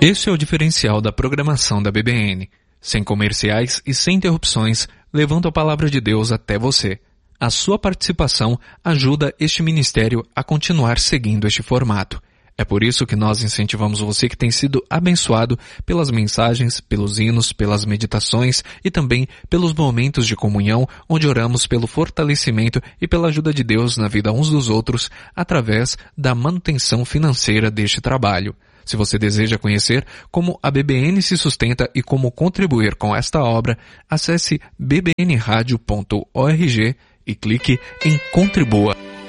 Este é o diferencial da programação da BBN, sem comerciais e sem interrupções, levando a palavra de Deus até você. A sua participação ajuda este ministério a continuar seguindo este formato. É por isso que nós incentivamos você que tem sido abençoado pelas mensagens, pelos hinos, pelas meditações e também pelos momentos de comunhão onde oramos pelo fortalecimento e pela ajuda de Deus na vida uns dos outros através da manutenção financeira deste trabalho. Se você deseja conhecer como a BBN se sustenta e como contribuir com esta obra, acesse bbnradio.org e clique em Contribua.